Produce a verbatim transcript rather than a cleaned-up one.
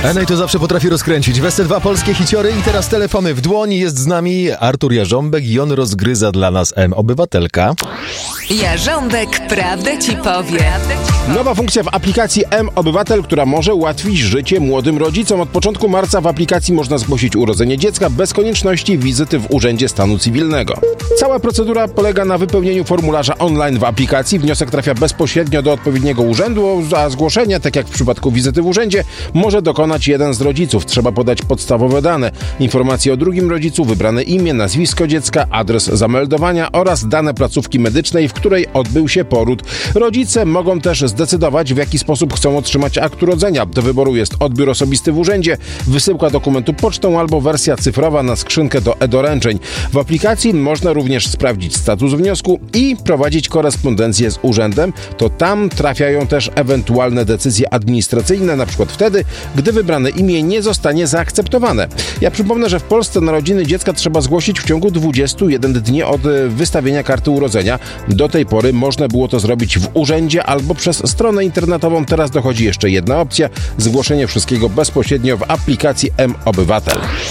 Enej to zawsze potrafi rozkręcić. W S C dwa polskie hiciory i teraz telefony w dłoni. Jest z nami Artur Jarząbek i on rozgryza dla nas M-Obywatelka. Jarząbek prawdę ci powie. Nowa funkcja w aplikacji M-Obywatel, która może ułatwić życie młodym rodzicom. Od początku marca w aplikacji można zgłosić urodzenie dziecka bez konieczności wizyty w Urzędzie Stanu Cywilnego. Cała procedura polega na wypełnieniu formularza online w aplikacji. Wniosek trafia bezpośrednio do odpowiedniego urzędu, a zgłoszenia, tak jak w przypadku wizyty w urzędzie, może dokonać jeden z rodziców. Trzeba podać podstawowe dane, informacje o drugim rodzicu, wybrane imię, nazwisko dziecka, adres zameldowania oraz dane placówki medycznej, w której odbył się poród. Rodzice mogą też zdecydować, w jaki sposób chcą otrzymać akt urodzenia. Do wyboru jest odbiór osobisty w urzędzie, wysyłka dokumentu pocztą albo wersja cyfrowa na skrzynkę do e-doręczeń. W aplikacji można również sprawdzić status wniosku i prowadzić korespondencję z urzędem. To tam trafiają też ewentualne decyzje administracyjne, na przykład wtedy, gdy wybrane imię nie zostanie zaakceptowane. Ja przypomnę, że w Polsce narodziny dziecka trzeba zgłosić w ciągu dwudziestu jeden dni od wystawienia karty urodzenia. Do tej pory można było to zrobić w urzędzie albo przez stronę internetową. Teraz dochodzi jeszcze jedna opcja: zgłoszenie wszystkiego bezpośrednio w aplikacji M-Obywatel.